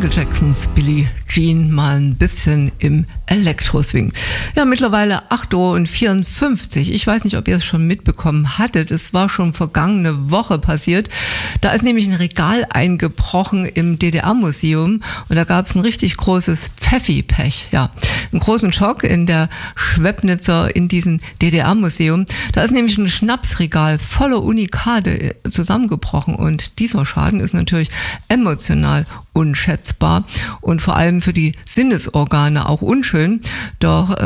Michael Jacksons Billie Jean mal ein bisschen im Elektro-Swing. Ja, mittlerweile 8:54 Uhr. Ich weiß nicht, ob ihr es schon mitbekommen hattet. Es war schon vergangene Woche passiert. Da ist nämlich ein Regal eingebrochen im DDR-Museum und da gab es ein richtig großes Pfeffi-Pech. Ja, einen großen Schock in der Schwebnitzer in diesem DDR-Museum. Da ist nämlich ein Schnapsregal voller Unikate zusammengebrochen und dieser Schaden ist natürlich emotional unschätzbar und vor allem für die Sinnesorgane auch unschön. Doch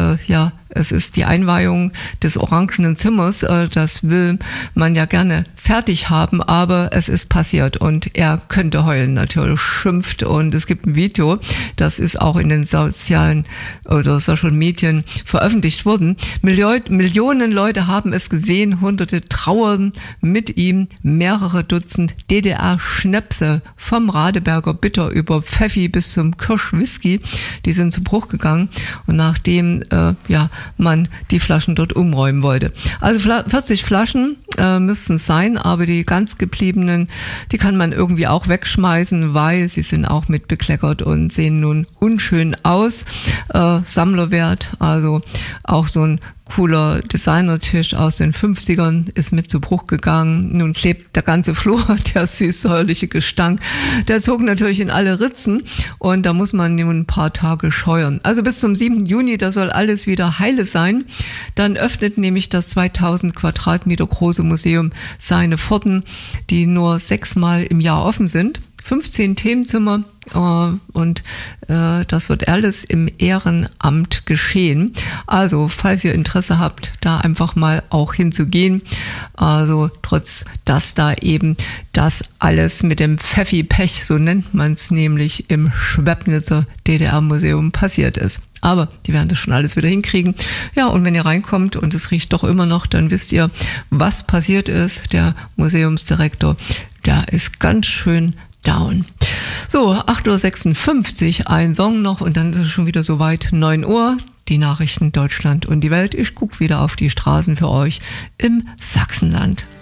es ist die Einweihung des Orangenen Zimmers, das will man ja gerne fertig haben, aber es ist passiert und er könnte heulen natürlich, schimpft und es gibt ein Video, das ist auch in den sozialen oder Social Medien veröffentlicht worden. Millionen Leute haben es gesehen, Hunderte trauern mit ihm, mehrere Dutzend DDR-Schnäpse vom Radeberger Bitter über Pfeffi bis zum Kirschwhisky, die sind zu Bruch gegangen und nachdem man die Flaschen dort umräumen wollte. Also 40 Flaschen müssten es sein, aber die ganz gebliebenen, die kann man irgendwie auch wegschmeißen, weil sie sind auch mit bekleckert und sehen nun unschön aus. Sammlerwert, also auch so ein cooler Designertisch aus den 50ern ist mit zu Bruch gegangen. Nun klebt der ganze Flur, der süßsäuerliche Gestank. Der zog natürlich in alle Ritzen und da muss man nun ein paar Tage scheuern. Also bis zum 7. Juni, da soll alles wieder heile sein. Dann öffnet nämlich das 2000 Quadratmeter große Museum seine Pforten, die nur 6-mal im Jahr offen sind. 15 Themenzimmer und das wird alles im Ehrenamt geschehen. Also, falls ihr Interesse habt, da einfach mal auch hinzugehen. Also, trotz dass da eben das alles mit dem Pfeffi-Pech, so nennt man es nämlich, im Schwebnitzer DDR-Museum passiert ist. Aber die werden das schon alles wieder hinkriegen. Ja, und wenn ihr reinkommt und es riecht doch immer noch, dann wisst ihr, was passiert ist. Der der ist ganz schön down. So, 8:56 Uhr, ein Song noch und dann ist es schon wieder soweit, 9 Uhr, die Nachrichten Deutschland und die Welt. Ich gucke wieder auf die Straßen für euch im Sachsenland.